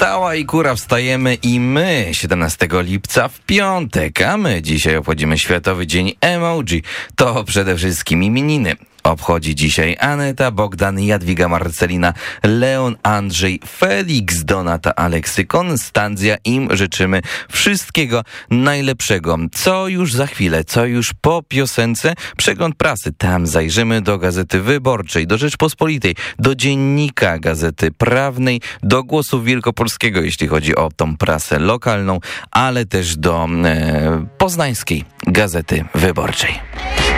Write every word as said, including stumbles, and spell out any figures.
Wstała i kura, wstajemy i my siedemnastego lipca w piątek, a my dzisiaj obchodzimy Światowy Dzień Emoji. To przede wszystkim imieniny. Obchodzi dzisiaj Aneta, Bogdan, Jadwiga, Marcelina, Leon, Andrzej, Felix, Donata, Aleksy, Konstancja. Im życzymy wszystkiego najlepszego. Co już za chwilę, co już po piosence? Przegląd prasy. Tam zajrzymy do Gazety Wyborczej, do Rzeczpospolitej, do Dziennika Gazety Prawnej, do Głosu Wielkopolskiego, jeśli chodzi o tą prasę lokalną, ale też do e, Poznańskiej Gazety Wyborczej.